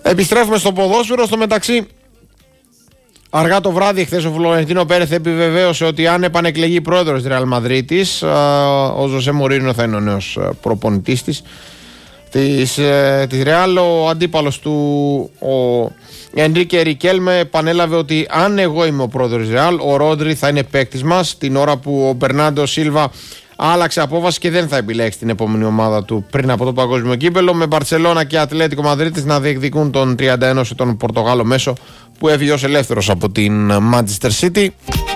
Επιστρέφουμε στο ποδόσφαιρο. Στο μεταξύ, αργά το βράδυ, χθες ο Φλωρεντίνο Πέρεθ επιβεβαίωσε ότι αν επανεκλεγεί πρόεδρος της Ρεάλ Μαδρίτης, ο Ζωσέ Μουρίνιο θα είναι ο νέος προπονητής της Ρεάλ. Ο αντίπαλος του, ο Ενρίκε Ρικέλμε, επανέλαβε ότι αν εγώ είμαι ο πρόεδρος της Ρεάλ, ο Ρόντρι θα είναι παίκτης μας, την ώρα που ο Μπερνάντο Σίλβα άλλαξε απόφαση και δεν θα επιλέξει την επόμενη ομάδα του πριν από το παγκόσμιο κύπελο, με Μπαρτσελώνα και Ατλέτικο Μαδρίτης να διεκδικούν τον 31 τον Πορτογάλο μέσο που έφυγε ως ελεύθερος από την Manchester City.